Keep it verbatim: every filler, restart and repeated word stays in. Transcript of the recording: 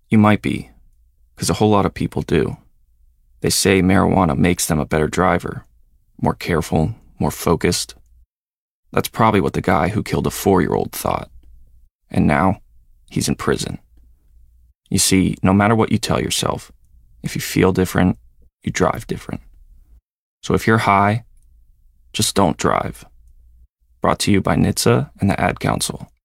You might be, because a whole lot of people do. They say marijuana makes them a better driver, more careful, more focused. That's probably what the guy who killed a four-year-old thought. And now, he's in prison. You see, no matter what you tell yourself, if you feel different, you drive different. So if you're high, just don't drive. Brought to you by N H T S A and the Ad Council.